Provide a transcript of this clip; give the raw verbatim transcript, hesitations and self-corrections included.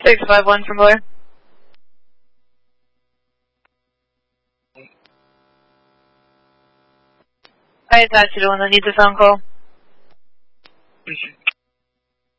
six five one from Blair. I attached you to one that needs a phone call. Thank you.